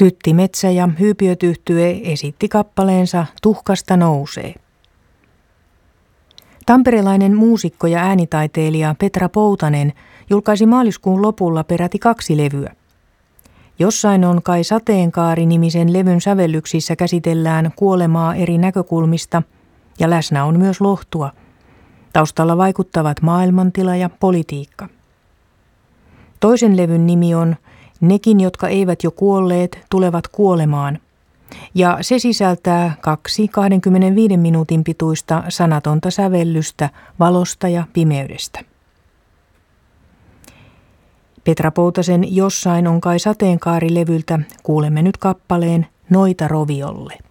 Tytti Metsä ja Hyypiöt Yhtye esitti kappaleensa Tuhkasta nousee. Tamperelainen muusikko ja äänitaiteilija Petra Poutanen julkaisi maaliskuun lopulla peräti 2 levyä. Jossain on kai sateenkaari-nimisen levyn sävellyksissä käsitellään kuolemaa eri näkökulmista ja läsnä on myös lohtua. Taustalla vaikuttavat maailmantila ja politiikka. Toisen levyn nimi on Nekin, jotka eivät jo kuolleet, tulevat kuolemaan. Ja se sisältää 2 25 minuutin pituista sanatonta sävellystä valosta ja pimeydestä. Petra Poutasen Jossain on kai sateenkaari -levyltä kuulemme nyt kappaleen Noita roviolle.